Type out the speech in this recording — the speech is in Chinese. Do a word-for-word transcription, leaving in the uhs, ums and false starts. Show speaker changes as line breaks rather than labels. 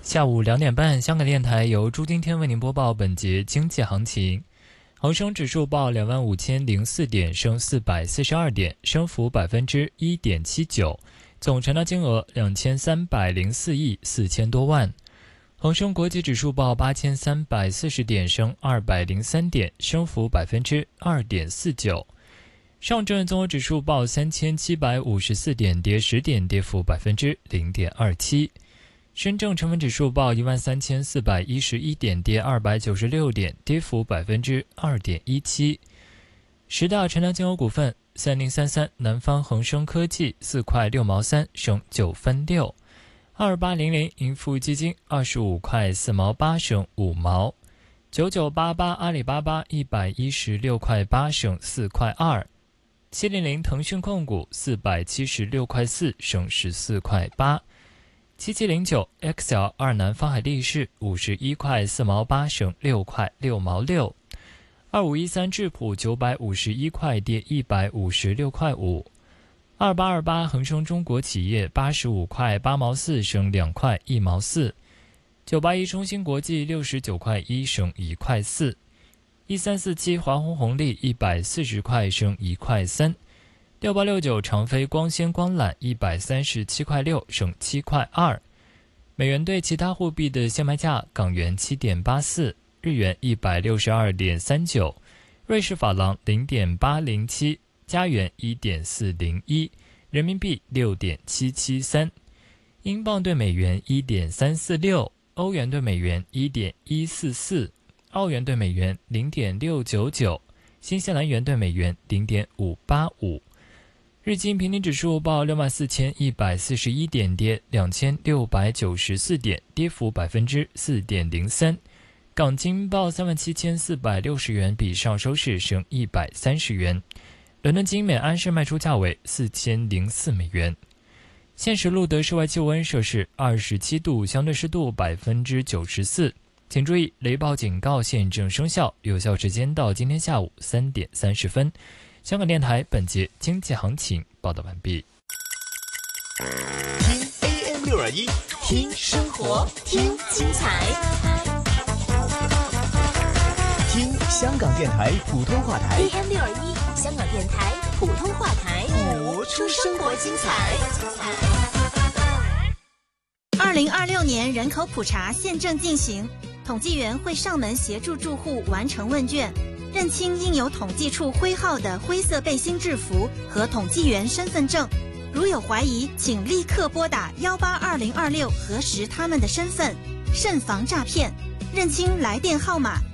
下午两点半，香港电台由朱今天为您播报本节经济行情。恒生指数报两万五千零四点，升四百四十二点，升幅百分之一点七九，总成交金额两千三百零四亿四千多万。恒生国际指数报八千三百四十点，升二百零三点，升幅百分之二点四九。上证综合指数报三千七百五十四点，跌十点，跌幅百分之零点二七。深证成分指数报一万三千四百一十一点，跌二百九十六点，跌幅百分之二点一七。十大成交金额股份：三零三三南方恒生科技四块六毛三，升九分六；二八零零盈富基金二十五块四毛八，升五毛；九九八八阿里巴巴一百一十六块八，升四块二；七零零腾讯控股四百七十六块四，升十四块八。七七零九 X L 二南方海力士五十一块四毛八，升六块六毛六。二五一三智普九百五十一块，跌一百五十六块五。二八二八恒生中国企业八十五块八毛四，升两块一毛四。九八一中芯国际六十九块一，升一块四。一三四七华虹红利一百四十块，升一块三。六八六九长飞光纤光缆一百三十七块六，升七块二。美元对其他货币的现卖价：港元七点八四，日元一百六十二点三九，瑞士法郎零点八零七，加元一点四零一，人民币六点七七三，英镑对美元一点三四六，欧元对美元一点一四四，澳元对美元零点六九九，新西兰元对美元零点五八五。日经平均指数报六万四千一百四十一点，跌两千六百九十四点，跌幅百分之四点零三。港金报三万七千四百六十元，比上收市升一百三十元。伦敦金每安士卖出价为四千零四美元。现时录得室外气温摄氏二十七度，相对湿度百分之九十四。请注意，雷暴警告现正生效，有效时间到今天下午三点三十分。香港电台本节经济行情报道完毕。
听 A M 六二一，听生活，听精彩，听香港电台普通话台
A M 六二一，香港电台普通话台，
播出生活精彩。
二零二六年人口普查现正进行，统计员会上门协助住户完成问卷。认清印有统计处徽号的灰色背心制服和统计员身份证，如有怀疑，请立刻拨打一八二零二六核实他们的身份，慎防诈骗。认清来电号码